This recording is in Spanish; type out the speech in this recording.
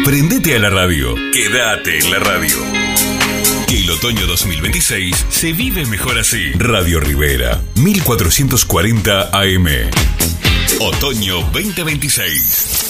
Prendete a la radio. Quédate en la radio. Que el otoño 2026 se vive mejor así. Radio Rivera, 1440 AM. Otoño 2026.